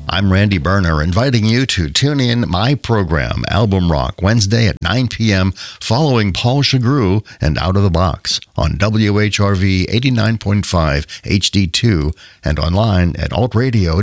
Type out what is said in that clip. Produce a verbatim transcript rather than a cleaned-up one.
I'm Randy Berner, inviting you to tune in my program, Album Rock, Wednesday at nine p.m., following Paul Chagru and Out of the Box on W H R V eighty-nine point five H D two and online at alt radio